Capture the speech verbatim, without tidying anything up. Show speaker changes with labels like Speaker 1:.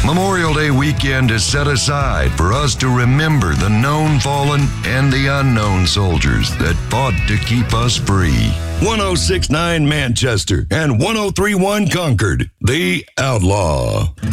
Speaker 1: Memorial Day weekend is set aside for us to remember the known fallen and the unknown soldiers that fought to keep us free. one oh six point nine Manchester and one oh three point one Concord, The Outlaw.